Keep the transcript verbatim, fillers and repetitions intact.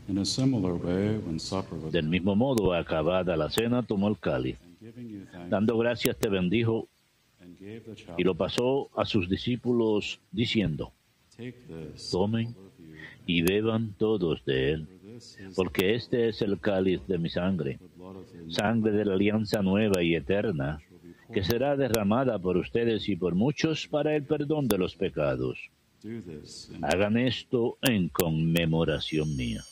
In a similar way, when supper was Del mismo modo, acabada la cena, tomó el cáliz. and giving you thanks, Dando gracias, te bendijo and gave the y chalice, lo pasó a sus discípulos, diciendo: take this, tomen all of you, y beban todos de él, for this is porque este es el cáliz de mi sangre, the blood of the new sangre de la alianza nueva y eterna, which will be poured. que será derramada por ustedes y por muchos para el perdón de los pecados. Do this in Hagan esto en conmemoración mía.